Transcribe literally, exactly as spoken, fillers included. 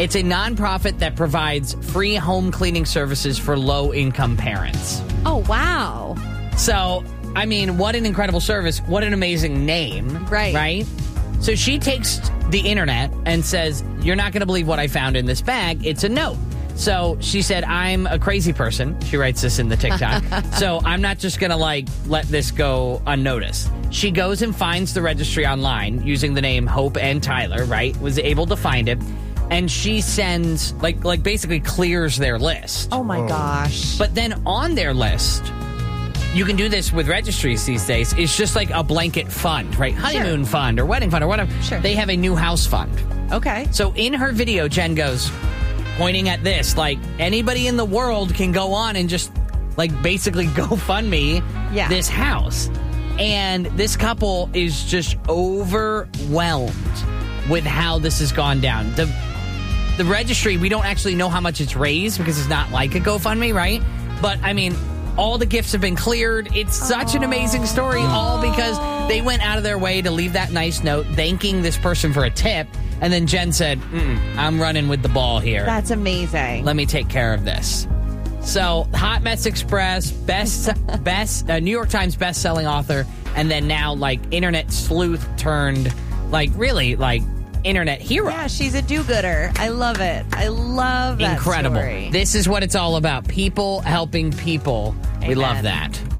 It's a nonprofit that provides free home cleaning services for low-income parents. Oh, wow. So, I mean, what an incredible service. What an amazing name. Right. Right? So she takes the internet and says, you're not going to believe what I found in this bag. It's a note. So she said, I'm a crazy person. She writes this in the TikTok. So I'm not just going to, like, let this go unnoticed. She goes and finds the registry online using the name Hope and Tyler, right? Was able to find it. And she sends, like, like basically clears their list. Oh, my gosh. But then on their list, you can do this with registries these days. It's just like a blanket fund, right? Honeymoon Sure. fund or wedding fund or whatever. Sure. They have a new house fund. Okay. So in her video, Jen goes, pointing at this, like, anybody in the world can go on and just, like, basically GoFundMe Yeah. this house. And this couple is just overwhelmed with how this has gone down. The the registry, we don't actually know how much it's raised because it's not like a GoFundMe, right? But, I mean, all the gifts have been cleared. It's such an amazing story, all because they went out of their way to leave that nice note thanking this person for a tip. And then Jen said, Mm-mm, I'm running with the ball here. That's amazing. Let me take care of this. So, Hot Mess Express, best, best uh, New York Times best-selling author, and then now, like, internet sleuth turned, like, really, like, internet hero. Yeah, she's a do-gooder. I love it. I love that Incredible. story. This is what it's all about. People helping people. We Amen. love that.